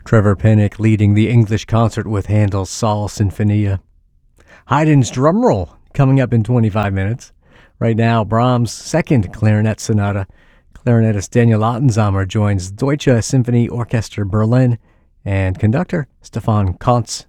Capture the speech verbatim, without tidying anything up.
Trevor Pinnock leading the English concert with Handel's Sol Sinfonia. Haydn's drum roll coming up in twenty-five minutes. Right now, Brahms' second clarinet sonata. Clarinetist Daniel Ottensamer joins Deutsche Symphony Orchester Berlin and conductor Stefan Kontz